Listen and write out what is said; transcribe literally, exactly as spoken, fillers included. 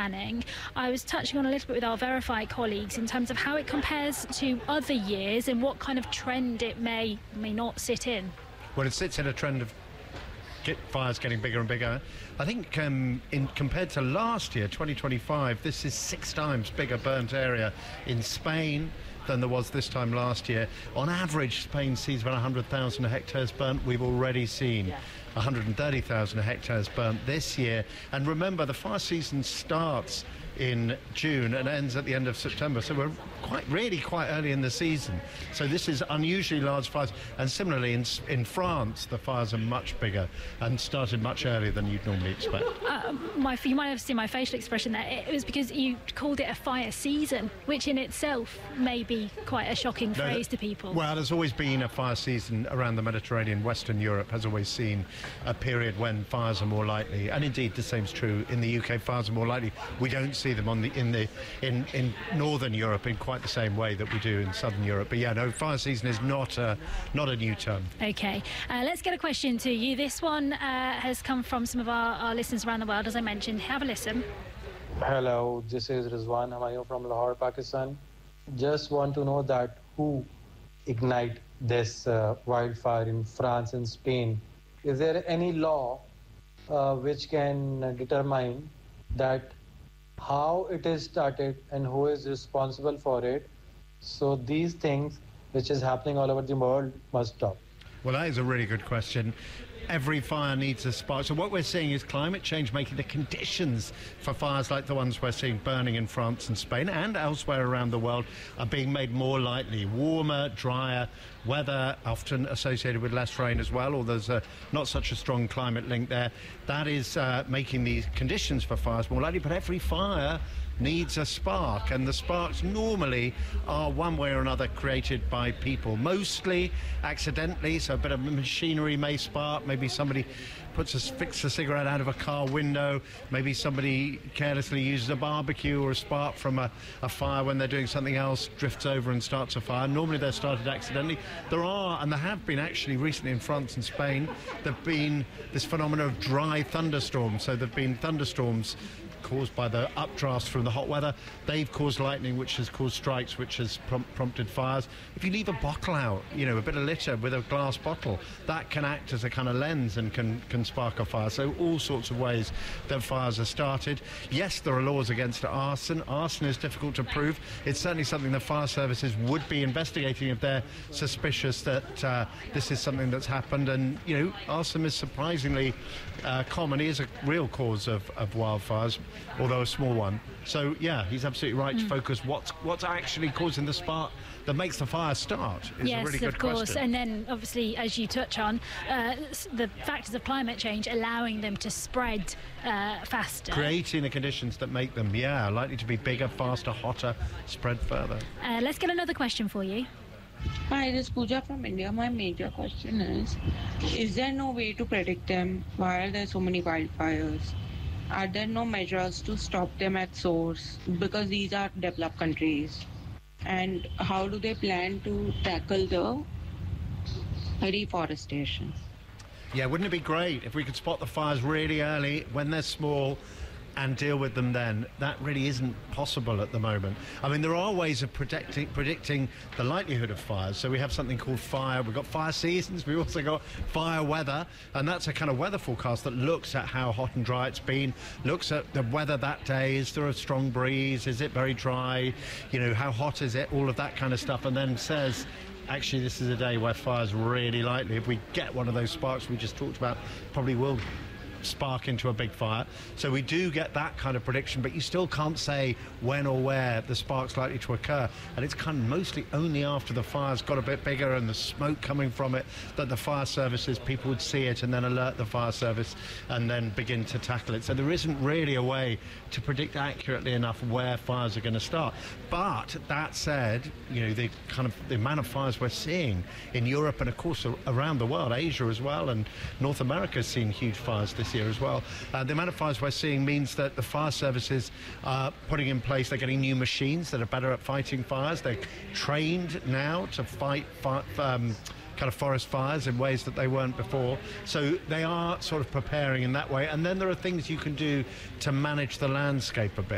planning. I was touching on a little bit with our Verify colleagues in terms of how it compares to other years and what kind of trend it may may not sit in. Well, it sits in a trend of get fires getting bigger and bigger. I think um, in compared to last year, twenty twenty-five, this is six times bigger burnt area in Spain than there was this time last year. On average, Spain sees about one hundred thousand hectares burnt. We've already seen yeah. one hundred thirty thousand hectares burnt this year. And remember, the fire season starts in June and ends at the end of September, so we're quite really quite early in the season. So this is unusually large fires, and similarly in in France the fires are much bigger and started much earlier than you'd normally expect. Uh, my, you might have seen my facial expression there. It was because you called it a fire season, which in itself may be quite a shocking no, phrase to people. Well, there's always been a fire season around the Mediterranean. Western Europe has always seen a period when fires are more likely, and indeed the same's true in the U K. Fires are more likely. We don't see them on the in the in in northern Europe in quite the same way that we do in southern Europe. But yeah, no, fire season is not a not a new term. Okay, uh, let's get a question to you. This one uh, has come from some of our, our listeners around the world, as I mentioned. Have a listen. Hello, this is Rizwan Hamayo from Lahore, Pakistan. Just want to know that who ignite this uh, wildfire in France and Spain. Is there any law uh, which can determine that how it is started and who is responsible for it? So these things which is happening all over the world must stop. Well, that is a really good question. Every fire needs a spark. So what we're seeing is climate change making the conditions for fires like the ones we're seeing burning in France and Spain and elsewhere around the world are being made more likely. Warmer, drier weather, often associated with less rain as well, or there's a, not such a strong climate link there. That is uh, making these conditions for fires more likely, but every fire needs a spark, and the sparks normally are one way or another created by people, mostly accidentally. So a bit of machinery may spark, maybe somebody puts a, fixes a cigarette out of a car window, maybe somebody carelessly uses a barbecue or a spark from a, a fire when they're doing something else, drifts over and starts a fire. Normally they're started accidentally. There are, and there have been actually recently in France and Spain, there have been this phenomenon of dry thunderstorms. So there have been thunderstorms caused by the updrafts from the hot weather. They've caused lightning, which has caused strikes, which has prom prompted fires. If you leave a bottle out, you know, a bit of litter with a glass bottle, that can act as a kind of lens and can, can spark a fire. So all sorts of ways that fires are started. Yes, there are laws against arson. Arson is difficult to prove. It's certainly something the fire services would be investigating if they're suspicious that uh, this is something that's happened. And, you know, arson is surprisingly uh, common. It is a real cause of, of wildfires, although a small one. So yeah, he's absolutely right mm. to focus what's what's actually causing the spark that makes the fire start is yes, a really good of course. question. And then obviously, as you touch on, uh, the factors of climate change allowing them to spread uh, faster. Creating the conditions that make them, yeah, likely to be bigger, faster, hotter, spread further. Uh, let's get another question for you. Hi, this is Pooja from India. My major question is, is there no way to predict them? Why are there so many wildfires? Are there no measures to stop them at source? Because these are developed countries. And how do they plan to tackle the reforestation? Yeah, wouldn't it be great if we could spot the fires really early when they're small and deal with them then? That really isn't possible at the moment. I mean, there are ways of predicting, predicting the likelihood of fires. So we have something called fire. We've got fire seasons. We've also got fire weather. And that's a kind of weather forecast that looks at how hot and dry it's been, looks at the weather that day. Is there a strong breeze? Is it very dry? You know, how hot is it? All of that kind of stuff. And then says, actually, this is a day where fire's really likely. If we get one of those sparks we just talked about, probably will spark into a big fire. So we do get that kind of prediction, but you still can't say when or where the spark's likely to occur. And it's kind of mostly only after the fire's got a bit bigger and the smoke coming from it that the fire services, people would see it and then alert the fire service and then begin to tackle it. So there isn't really a way to predict accurately enough where fires are going to start. But that said, you know, the kind of the amount of fires we're seeing in Europe and of course around the world, Asia as well, and North America has seen huge fires this year as well. Uh, the amount of fires we're seeing means that the fire services are putting in place, they're getting new machines that are better at fighting fires. They're trained now to fight fi um, kind of forest fires in ways that they weren't before. So they are sort of preparing in that way. And then there are things you can do to manage the landscape a bit.